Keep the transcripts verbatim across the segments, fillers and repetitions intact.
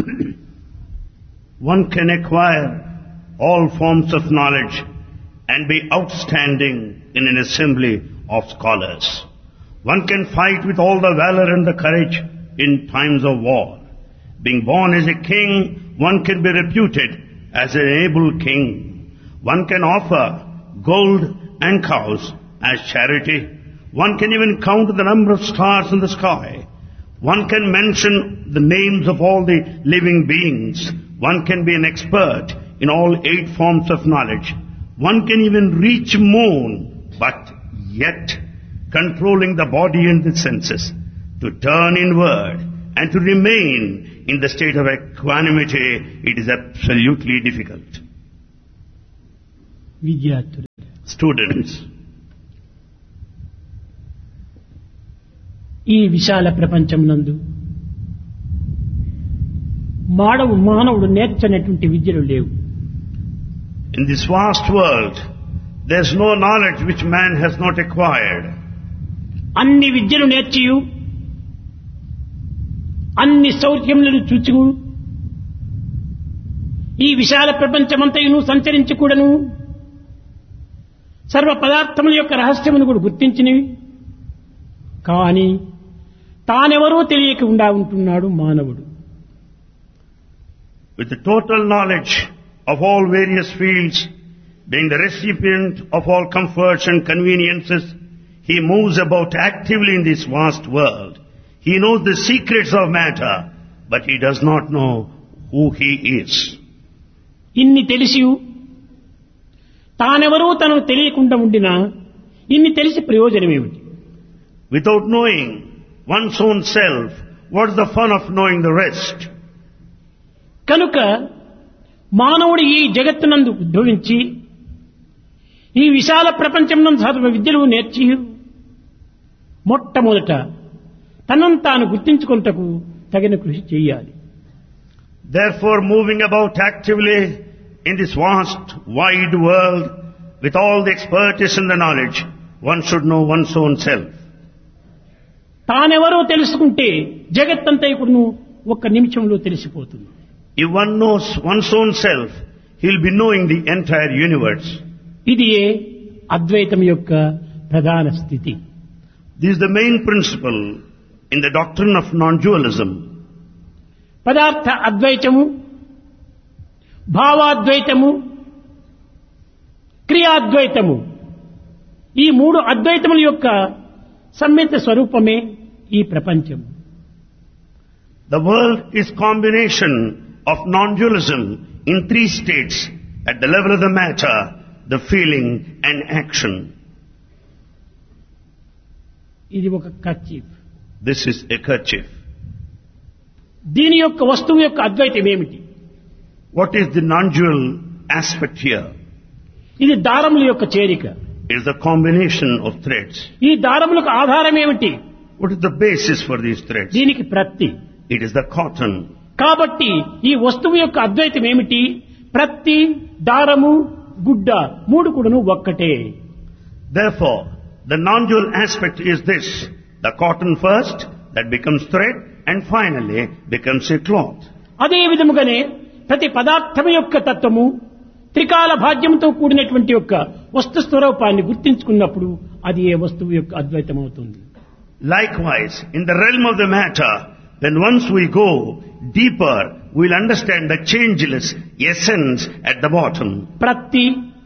One can acquire all forms of knowledge and be outstanding in an assembly of scholars. One can fight with all the valor and the courage in times of war. Being born as a king, one can be reputed as an able king. One can offer gold and cows as charity. One can even count the number of stars in the sky. One can mention the names of all the living beings. One can be an expert in all eight forms of knowledge. One can even reach moon, but yet controlling the body and the senses, to turn inward and to remain in the state of equanimity, it is absolutely difficult. విద్యార్థులు, Students, ఈ విశాల ప్రపంచమునందు మానవు మానవుడు నేర్చనటువంటి విద్యలు లేవు. in this vast world, there is no knowledge which man has not acquired. అన్ని విద్యలు నేర్చియు అన్ని సౌఖ్యములను చూచు ఈ విశాల ప్రపంచమంతయును సంచరించి కూడాను సర్వ పదార్థముల యొక్క రహస్యమును కూడా గుర్తించినవి. కానీ తానెవరో తెలియకుండా ఉంటున్నాడు మానవుడు. With the total knowledge of all various fields, being the recipient of all comforts and conveniences, he moves about actively in this vast world. He knows the secrets of matter, but he does not know who he is. ఇన్ని తెలిసి తానెవరో తనకు తెలియకుండా ఉండినా ఇన్ని తెలిసి ప్రయోజనమేమిటి? Without knowing one's own self, what's the fun of knowing the rest? కనుక మానవుడు ఈ జగత్తునందు ఉద్భవించి ఈ విశాల ప్రపంచమునందు సర్వ విద్యలు నేర్చి మొట్టమొదట తనను తాను గుర్తించుకొనుటకు తగిన కృషి చేయాలి. Therefore, moving about actively in this vast, wide world, with all the expertise and the knowledge, one should know one's own self. తానెవరో తెలుసుకుంటే జగత్తంతా ఇప్పుడు ఒక్క నిమిషంలో తెలిసిపోతుంది. If one knows one's own self, he'll be knowing the entire universe. ఇది అద్వైతం యొక్క ప్రధాన స్థితి. This is the main principle in the doctrine of non-dualism. పదార్థ అద్వైతము, భావాద్వైతము, క్రియాద్వైతము, ఈ మూడు అద్వైతముల యొక్క సమ్మిళిత స్వరూపమే ఈ ప్రపంచం. The world is combination of non-dualism in three states, at the level of the matter, the feeling and action. ఇది ఒక kerchief. This is a kerchief. దీని యొక్క వస్తువు యొక్క అద్వైతం ఏమిటి? What is the non-dual aspect here? ఇది దారముల యొక్క చేరిక. It is the combination of threads. ఈ దారములకు ఆధారం ఏమిటి? What is the basis for these threads? దీనికి ప్రత్తి. It is the cotton. కాబట్టి ఈ వస్తువు యొక్క అద్వైతం ఏమిటి? ప్రత్తి, దారము, గుడ్డ మూడు కూడాను ఒక్కటే. Therefore, the non-dual aspect is this: the cotton first, that becomes thread, and finally becomes a cloth. అదే విధముగానే ప్రతి పదార్థము యొక్క తత్వము త్రికాల భాగ్యంతో కూడినటువంటి యొక్క వస్తు స్వరూపాన్ని గుర్తించుకున్నప్పుడు అది ఏ వస్తువు యొక్క అద్వైతం అవుతుంది. Likewise, in the realm of the matter, when once we go deeper, we'll understand the changeless essence at the bottom. ప్రత్తి,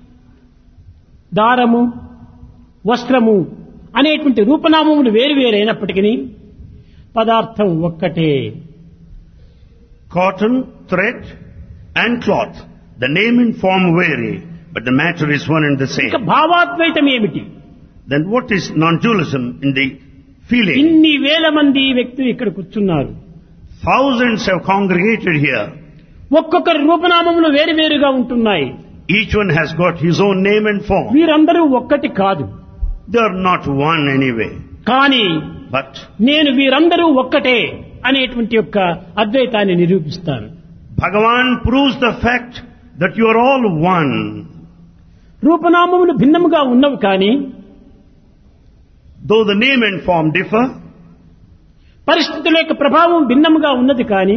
దారము, వస్త్రము అనేటువంటి రూపనామములు వేరువేరైనప్పటికీ పదార్థం ఒక్కటే. Cotton, thread and cloth. The name and form vary, but the matter is one and the same. ఇక భావాద్వైతం ఏమిటి? Then what is non-dualism in the feeling? ఇన్ని వేల మంది వ్యక్తులు ఇక్కడ కూర్చున్నారు. Thousands have congregated here. ఒక్కొక్కరి రూపనామములు వేరువేరుగా ఉంటున్నాయి. Each one has got his own name and form. వీరందరూ ఒక్కటి కాదు. They are not one anyway. కానీ But నేను వీరందరూ ఒక్కటే అనేటువంటి యొక్క అద్వైతాన్ని నిరూపిస్తాను. Bhagavan proves the fact that you are all one. రూపనామములు భిన్నముగా ఉన్నవి కానీ Though the name and form differ, పరిస్థితుల యొక్క ప్రభావం భిన్నముగా ఉన్నది కానీ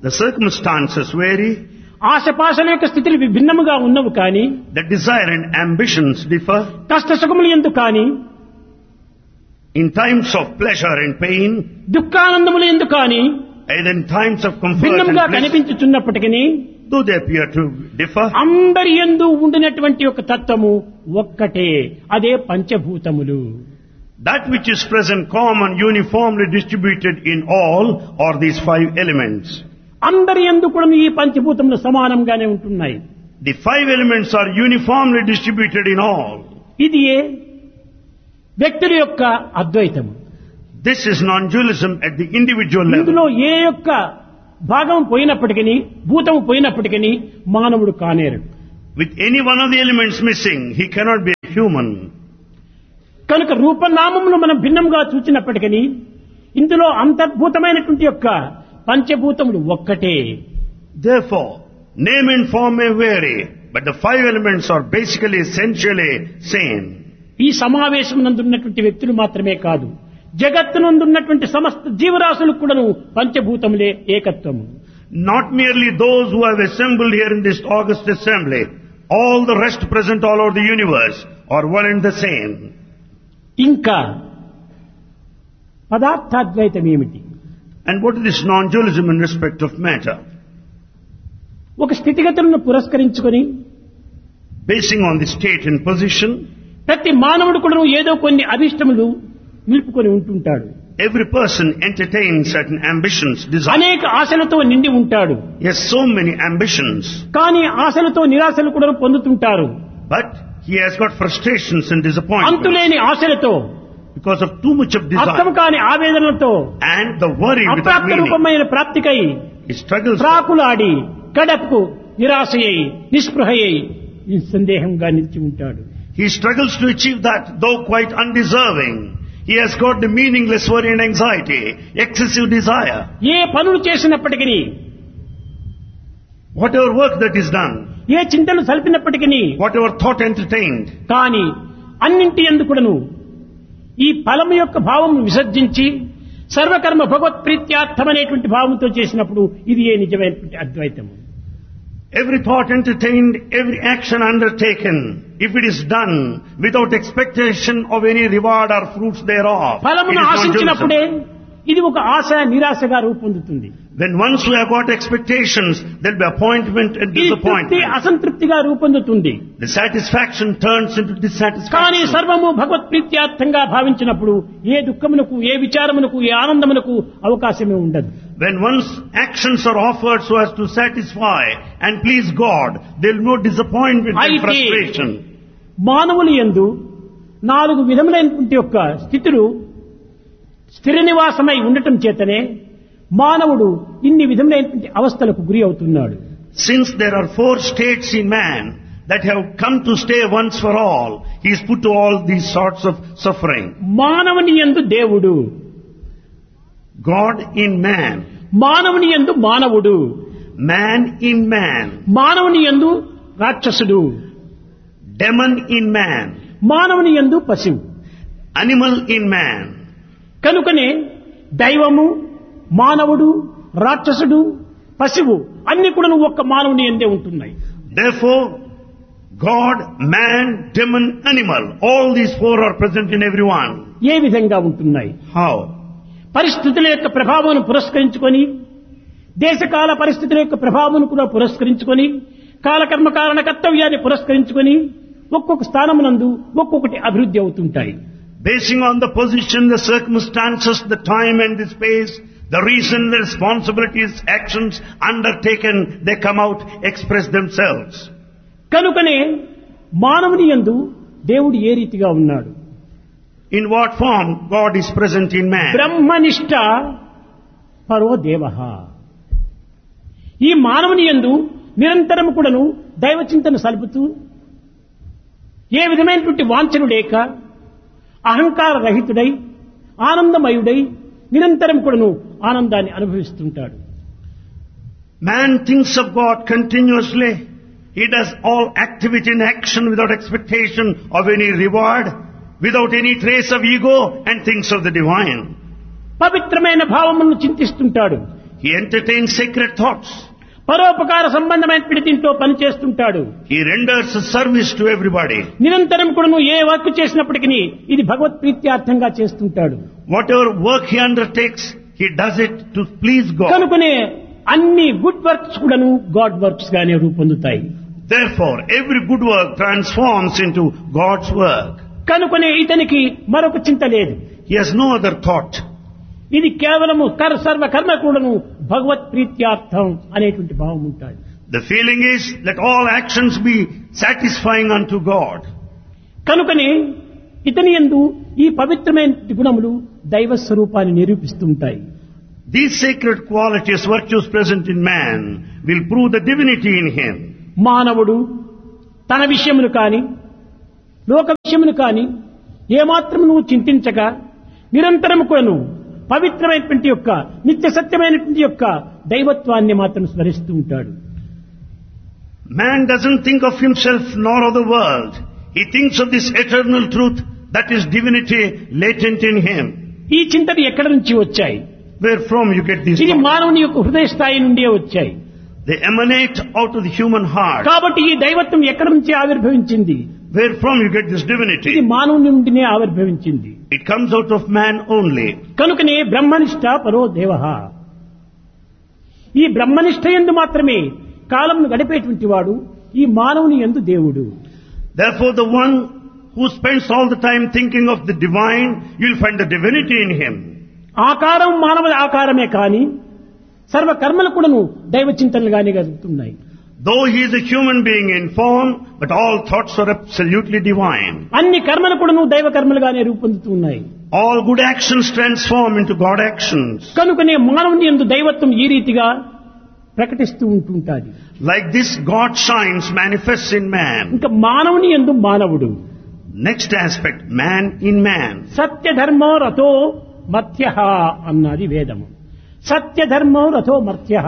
The circumstances vary. ఆశపాశల యొక్క స్థితులు విభిన్నముగా ఉన్నవి కానీ The desire and ambitions differ. కష్ట సుఖములు ఎందు కానీ In times of pleasure and pain, దుఃఖానందములు ఎందు కానీ and in times of comfort and భిన్నముగా bliss, కనిపించుచున్నప్పటికీ though they appear to differ, అందరి యందు ఉండినటువంటి ఒక తత్వము ఒక్కటే, అదే పంచభూతములు. that which is present common, uniformly distributed in all, are these five elements. అందరి యందు కూడా ఈ పంచభూతములు సమానంగానే ఉంటున్నాయి. The five elements are uniformly distributed in all. ఇది వ్యక్తుల యొక్క అద్వైతము. This is non-dualism at the individual level. ఇందులో ఏ యొక్క భాగం పోయినప్పటికీ, భూతము పోయినప్పటికీ మానవుడు కానేరు. With any one of the elements missing, he cannot be a human. కనుక రూపనామములు మనం భిన్నంగా చూచినప్పటికీ ఇందులో అంతర్భూతమైనటువంటి యొక్క పంచభూతములు ఒక్కటే. Therefore, name and form may vary, but the five elements are basically, essentially same. ఈ సమావేశం నందున్నటువంటి వ్యక్తులు మాత్రమే కాదు, జగత్తునందున్నటువంటి సమస్త జీవరాశులకు కూడాను పంచభూతములే ఏకత్వము. Not merely those who have assembled here in this august assembly, all the rest present all over the universe are one and the same. ఇంకా పదార్థాద్వైతం ఏమిటి? And what is this non-dualism in respect of matter? ఒక స్థితిగతులను పురస్కరించుకొని Basing on the state and position, ప్రతి మానవుడు కూడా ఏదో కొన్ని అభిష్టములు నిలుపుకొని ఉంటుంటాడు. every person entertains certain ambitions, desires. అనేక ఆశలతో నిండి ఉంటాడు. Yes, so many ambitions. కానీ ఆశలతో నిరాశలు కూడా పొందుతుంటారు. But he has got frustrations and disappointments అంతులేని ఆశలతో, because of too much of అర్థం desire కాని ఆవేదనలతో, and the worry without అప్రాప్త meaning. రూపమైన ప్రాప్తికై He struggles. ప్రాకులాడి కడపకు నిరాశయ్యి నిస్పృహయ్యి నిస్సందేహంగా నిలిచి ఉంటాడు. He struggles to achieve that, though quite undeserving. He has got the meaningless worry and anxiety, excessive desire. ఏ పనులు చేసినప్పటికీ, Whatever work that is done, ఏ చింతలు సల్పినప్పటికీ, whatever thought entertained, కానీ అన్నింటి ఎందుకుడను ఈ ఫలము యొక్క భావం విసర్జించి సర్వకర్మ భగవత్ ప్రీత్యార్థమనేటువంటి భావంతో చేసినప్పుడు ఇది ఏ నిజమైనటువంటి అద్వైతము. every thought entertained, every action undertaken, if it is done without expectation of any reward or fruits thereof, it ఫలమును is ఆశించినప్పుడే non-dualism. ఇది ఒక ఆశ నిరాశగా రూపొందుతుంది. When once we have got expectations, there will be appointment and ఈ తృప్తి disappointment. అసంతృప్తిగా రూపొందుతుంది. The satisfaction turns into కానీ dissatisfaction. సర్వము భగవత్ ప్రీత్యార్థంగా భావించినప్పుడు ఏ దుఃఖమునకు, ఏ విచారమునకు, ఏ ఆనందమునకు అవకాశమే ఉండదు. When one's actions are offered so as to satisfy and please God, there will be no disappointment and అయితే frustration. మానవుని యందు నాలుగు విధములైనటువంటి యొక్క స్థితులు స్థిర నివాసమై ఉండటం చేతనే మానవుడు ఇన్ని విధములైనటువంటి అవస్థలకు గురి అవుతున్నాడు. Since there are four states in man that have come to stay once for all, he is put to all these sorts of suffering. మానవుని యందు దేవుడు, God in man, మానవుని యందు మానవుడు, man in man, మానవుని యందు రాక్షసుడు, demon in man, మానవుని యందు పశువు. animal in man. కనుకనే దైవము, మానవుడు, రాక్షసుడు, పశువు అన్ని కూడా ఒక్క మానవుని యందే ఉంటున్నాయి. Therefore, God, man, demon, animal, all these four are present in everyone. ఏ విధంగా ఉంటున్నాయి? How? పరిస్థితుల యొక్క ప్రభావం పురస్కరించుకొని, దేశకాల పరిస్థితుల యొక్క ప్రభావం కూడా పురస్కరించుకొని, కాలకర్మ కారణ కర్తవ్యాన్ని పురస్కరించుకొని ఒక్కొక్క స్థానమునందు ఒక్కొక్కటి అభివృద్ధి అవుతుంటాయి. Basing on the position, the circumstances, the time and the space, the reason, the responsibilities, actions undertaken, they come out, express themselves. కనుకనే మానవుని యందు దేవుడు ఏ రీతిగా ఉన్నాడు? In what form God is present in man? బ్రహ్మనిష్ట పరో దేవః. ఈ మానవుని యందు నిరంతరం కూడాను దైవ చింతన సలుపుతూ ఏ విధమైనటువంటి వాంఛను లేక అహంకార రహితుడై ఆనందమయుడై నిరంతరం కూడాను ఆనందాన్ని అనుభవిస్తుంటాడు. Man thinks of God continuously. He does all activity and action without expectation of any reward, without any trace of ego, and thinks of the divine. పవిత్రమైన భావములను చింతిస్తుంటాడు. He entertains sacred thoughts. పరోపకార సంబంధమైన దీంట్లో పనిచేస్తుంటాడు. He renders a service to everybody. నిరంతరం కూడా నువ్వు ఏ work చేసినప్పటికీ ఇది భగవత్ ప్రీత్యార్థంగా చేస్తుంటాడు. Whatever work he undertakes, he does it to please God. కనుకనే అన్ని గుడ్ వర్క్స్ కూడాను గాడ్ వర్క్స్ గానే రూపొందుతాయి. Therefore, every good work transforms into God's work. కనుకనే ఇతనికి మరొక చింత లేదు. He has no other thought. ఇది కేవలము కర్ సర్వ కర్మ కూడాను భగవత్ ప్రీత్యార్థం అనేటువంటి భావం ఉంటుంది. The feeling is that all actions be satisfying unto God. కనుకనే ఇతని యందు ఈ పవిత్రమైన గుణములు దైవ స్వరూపాన్ని నిరూపిస్తుంటాయి. These sacred qualities, virtues present in man, will prove the divinity in him. మానవుడు తన విషయమును కాని లోక విషయమును కాని ఏమాత్రం నువ్వు చింతించగా నిరంతరం కూడాను పవిత్రమైనటువంటి యొక్క నిత్య సత్యమైనటువంటి యొక్క దైవత్వాన్ని మాత్రం స్మరిస్తూ ఉంటాడు. Man doesn't think of himself nor of the world. He thinks of this eternal truth that is divinity latent in him. ఈ చింతలు ఎక్కడి నుంచి వచ్చాయి? Where from you get these ఇది thoughts? మానవుని యొక్క హృదయ స్థాయి నుండే వచ్చాయి. They emanate out of the human heart. కాబట్టి ఈ దైవత్వం ఎక్కడి నుంచి ఆవిర్భవించింది? Where from you get this ఇది divinity? మానవుని నుండినే ఆవిర్భవించింది. It comes out of man only. కనుకనే బ్రహ్మనిష్ట పరో దేవః. ఈ బ్రహ్మనిష్ట యందు మాత్రమే కాలమును గడిపేటువంటి వాడు ఈ మానవుని యందు దేవుడు. Therefore, the one who spends all the time thinking of the divine, you'll find the divinity in him. ఆకారం మానవ ఆకారమే కాని సర్వ కర్మలు కూడాను దైవ చింతనలుగానే జరుగుతున్నాయి. Though he is a human being in form, but all thoughts are absolutely divine. అన్ని కర్మలు కూడాను దైవ కర్మలుగానే రూపొందుతున్నాయి. All good actions transform into God actions. కనుకనే మానవుని యందు దైవత్వం ఈ రీతిగా ప్రకటిస్తూ ఉంటుంటాది. Like this, God shines, manifests in man. ఇంకా మానవుని యందు మానవుడు. Next aspect, man in man. సత్యధర్మో రథో మర్త్యః అన్నది వేదము. సత్యధర్మో రథో మర్త్యః.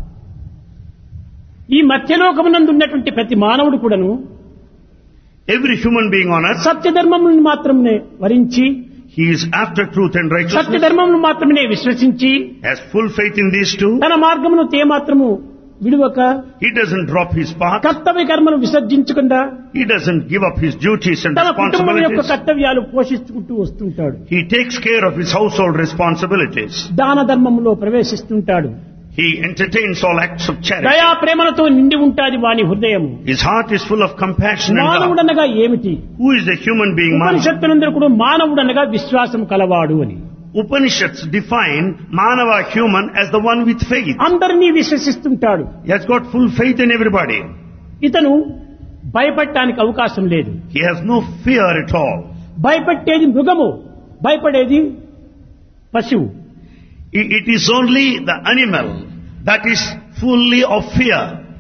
ఈ మధ్యలోకమునందు ఉన్నటువంటి ప్రతి మానవుడు కూడాను Every human being on earth, సత్యధర్మమును మాత్రమే వరించి he is after truth and righteousness, సత్యధర్మమును మాత్రమే విశ్వసించి has full faith in these two. తన మార్గమును తే మాత్రము విడువక He doesn't drop his path. కర్తవ్య కర్మను విసర్జించకుండా He doesn't give up his duties and తన కుటుంబం యొక్క responsibilities. కర్తవ్యాలు పోషించుకుంటూ వస్తుంటాడు. He takes care of his household responsibilities. దాన ధర్మములో ప్రవేశిస్తుంటాడు. He entertains all acts of charity. దయా ప్రేమలతో నిండి ఉంటాది వాని హృదయము. His heart is full of compassion and love. మానవుడనగా ఏమిటి? Who is the human being? Manav? ఉపనిషత్తులందరూ కూడా మానవుడనగా విశ్వాసం కలవాడు అని. Upanishads define Manava human as the one with faith. అందరినీ విశ్వసిస్తుంటాడు. He has got full faith in everybody. ఇతను భయపడటానికి అవకాశం లేదు. He has no fear at all. భయపెట్టేది మృగము, భయపడేది పశువు. I- It is only the animal that is fully of fear.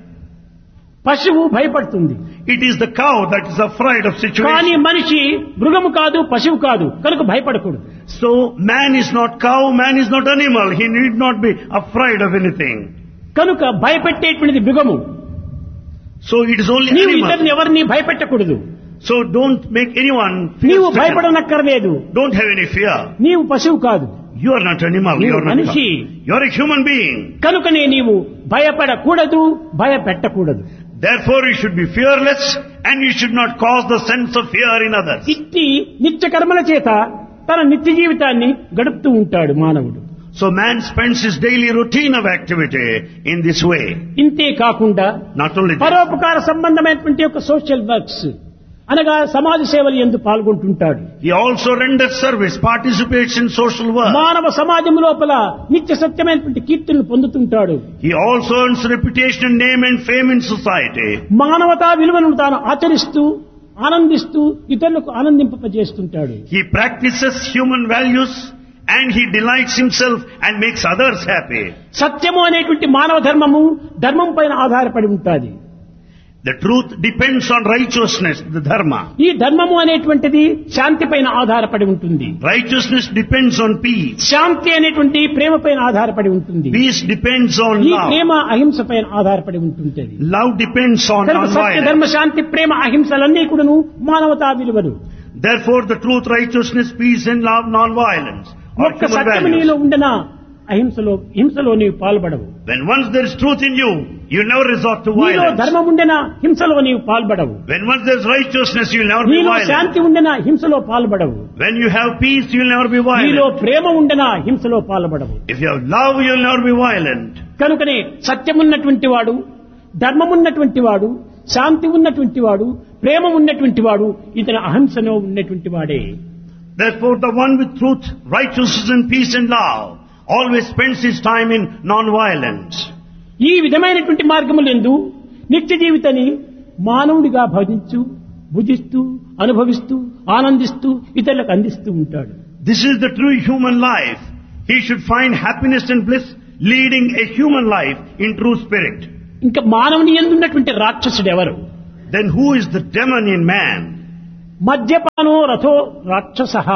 పశువు భయపడుతుంది. It is the cow that is afraid of కానీ situation. మనిషి మృగము కాదు, పశువు కాదు, కనుక భయపడకూడదు. So man is not cow, man is not animal. He need not be afraid of anything. కనుక భయపెట్టేటువంటిది మృగము. So it is only నీవు ఇతరుని animal. ఎవరిని భయపెట్టకూడదు. So don't make anyone నీవు fear. భయపడనక్కర్లేదు. Don't have any fear. నీవు పశువు కాదు, You are not animal. నీవు You are not cow. మనిషి. You are a human being. కనుకనే నీవు భయపడకూడదు, భయపెట్టకూడదు. Therefore you should be fearless and you should not cause the sense of fear in others. ఇట్టి నిత్య కర్మల చేత తన నిత్య జీవితాన్ని గడుపుతూ ఉంటాడు మానవుడు. So man spends his daily routine of activity in this way. ఇంతే కాకుండా Not only that, పరోపకార సంబంధమైనటువంటి యొక్క సోషల్ వర్క్స్ అనగా సమాజ సేవలు యందు పాల్గొంటుంటాడు. he also renders service, participates in social work. మానవ సమాజం లోపల నిత్య సత్యమైనటువంటి కీర్తులను పొందుతుంటాడు. He also earns reputation, name and fame in society. మానవతా విలువలను తాను ఆచరిస్తూ ఆనందిస్తూ ఇతరులకు ఆనందింపజేస్తుంటాడు. He practices human values and he delights himself and makes others happy. సత్యము అనేటువంటి మానవ ధర్మము ధర్మం పైన ఆధారపడి ఉంటుంది. The truth depends on righteousness, the dharma. ఈ ధర్మము అనేటువంటిది శాంతి పైన ఆధారపడి ఉంటుంది. Righteousness depends on peace. శాంతి అనేటువంటి ప్రేమ పైన ఆధారపడి ఉంటుంది. Peace depends on ఈ love. ప్రేమ అహింస పైన ఆధారపడి ఉంటుంది. Love depends on కనుక సత్య non-violence. ధర్మ శాంతి ప్రేమ అహింసలన్నీ కూడాను మానవతా విలువలు. Therefore the truth, righteousness, peace and love, non-violence are ఒక్క human సత్యము values. నీలో ఉండనా అహింసలో హింసలో నీవు పాల్పడవు. When once there is truth in you, you never resort to నీలో violence. ధర్మం ఉండేనా హింసలో నీవు పాల్పడవు. When once there is righteousness, you will never be నీలో violent. శాంతి ఉండేనా హింసలో పాల్పడవు. When you have peace, you will never be నీలో violent. ప్రేమ ఉండేనా హింసలో పాల్పడవు. If you have love, you will never be violent. కనుకనే సత్యమున్నటువంటి వాడు, ధర్మమున్నటువంటి వాడు, శాంతి ఉన్నటువంటి వాడు, ప్రేమ ఉన్నటువంటి వాడు ఇతను అహింసలో ఉన్నటువంటి వాడే. Therefore, the one with truth, righteousness and peace and love always spends his time in non-violence. ఈ విధమైనటువంటి మార్గములందు నిత్య జీవితాన్ని మానవుడిగా భజించు, భుజిస్తూ, అనుభవిస్తూ, ఆనందిస్తూ ఇతరులకు అందిస్తూ ఉంటాడు. This is the true human life. He should find happiness and bliss leading a human life in true spirit. ఇంకా మానవుని యందు ఉన్నటువంటి రాక్షసుడు ఎవరు? Then who is the demon in man? మద్యపానో రథో రాక్షసః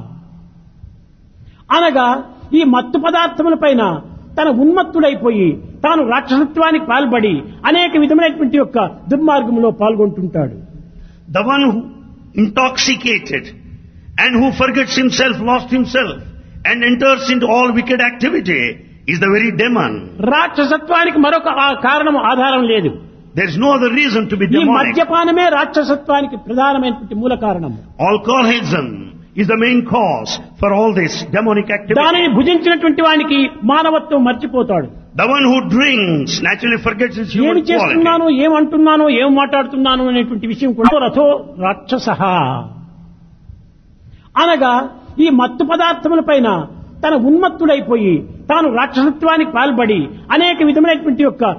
అనగా ఈ మత్తు పదార్థముల పైన తన ఉన్మత్తుడైపోయి తాను రాక్షసత్వానికి పాల్పడి అనేక విధమైనటువంటి యొక్క దుర్మార్గంలో పాల్గొంటుంటాడు. The one who intoxicated and who forgets himself, lost himself and enters into all wicked activity is the very demon. రాక్షసత్వానికి మరొక ఆ కారణం ఆధారం లేదు. There is no other reason to be ఈ demonic. మద్యపానమే రాక్షసత్వానికి ప్రధానమైనటువంటి మూల కారణం. Alcoholism is the main cause for all this demonic activity. దానిని భుజించినటువంటి వానికి మానవత్వం మర్చిపోతాడు. The one who drinks naturally forgets his ఏమి human quality. చేస్తున్నాను, ఏమంటున్నాను, ఏం మాట్లాడుతున్నాను అనేటువంటి విషయం కూడా రథో రాక్షసః అనగా ఈ మత్తు పదార్థముల పైన తన ఉన్మత్తుడైపోయి తాను రాక్షసత్వానికి పాల్పడి అనేక విధమైనటువంటి యొక్క